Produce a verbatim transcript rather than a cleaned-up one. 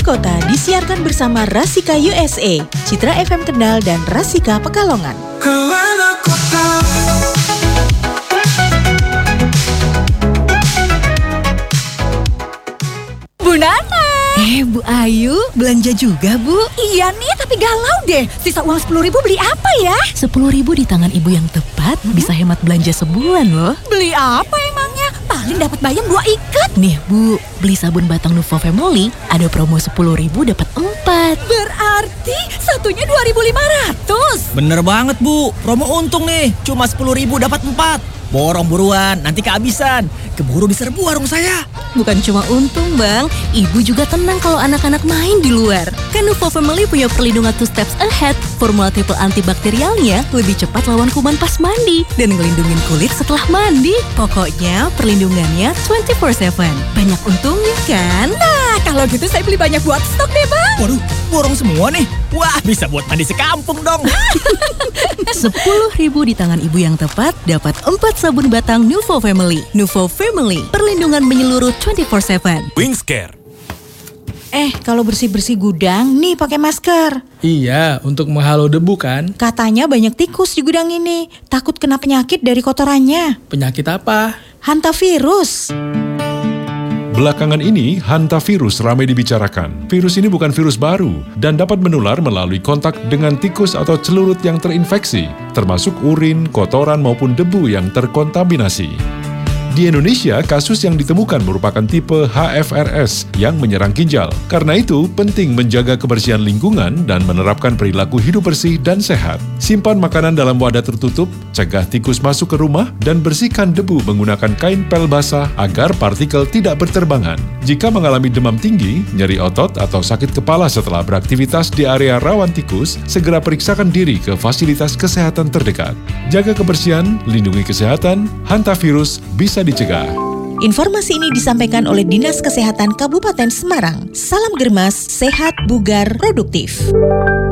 Kota disiarkan bersama Rasika U S A, Citra F M Kendal dan Rasika Pekalongan. Bu Nana. Eh, Bu Ayu, belanja juga, Bu? Iya nih, tapi galau deh. Sisa uang sepuluh ribu beli apa ya? Sepuluh ribu di tangan ibu yang tepat hmm? bisa hemat belanja sebulan loh. Beli apa emangnya? Paling dapat bayam dua ikat. Nih Bu, beli sabun batang Nuvo Family, ada promo sepuluh ribu dapat empat. Berarti satunya dua ribu lima ratus. Bener banget Bu, promo untung nih, cuma sepuluh ribu dapat empat. Borong buruan, nanti kehabisan. Keburu diserbu warung saya. Bukan cuma untung Bang, ibu juga tenang kalau anak-anak main di luar. Kan Nuvo Family punya perlindungan two steps ahead. Formula triple antibakterialnya lebih cepat lawan kuman pas mandi dan ngelindungin kulit setelah mandi. Pokoknya perlindungannya dua puluh empat tujuh. Banyak untungnya kan? Nah, kalau gitu saya beli banyak buat stok deh Bang. Waduh, borong semua nih. Wah, bisa buat mandi sekampung dong. Sepuluh ribu di tangan ibu yang tepat dapat empat sabun batang Nuvo Family. Nuvo Family, perlindungan menyeluruh dua puluh empat tujuh. Wingscare. Eh, kalau bersih-bersih gudang, nih pakai masker. Iya, untuk menghalau debu kan? Katanya banyak tikus di gudang ini. Takut kena penyakit dari kotorannya. Penyakit apa? Hantavirus. Belakangan ini, hantavirus ramai dibicarakan. Virus ini bukan virus baru dan dapat menular melalui kontak dengan tikus atau celurit yang terinfeksi, termasuk urin, kotoran maupun debu yang terkontaminasi. Di Indonesia, kasus yang ditemukan merupakan tipe H F R S yang menyerang ginjal. Karena itu, penting menjaga kebersihan lingkungan dan menerapkan perilaku hidup bersih dan sehat. Simpan makanan dalam wadah tertutup, cegah tikus masuk ke rumah, dan bersihkan debu menggunakan kain pel basah agar partikel tidak berterbangan. Jika mengalami demam tinggi, nyeri otot, atau sakit kepala setelah beraktivitas di area rawan tikus, segera periksakan diri ke fasilitas kesehatan terdekat. Jaga kebersihan, lindungi kesehatan, hantavirus bisa dicegah. Informasi ini disampaikan oleh Dinas Kesehatan Kabupaten Semarang. Salam germas, sehat, bugar, produktif.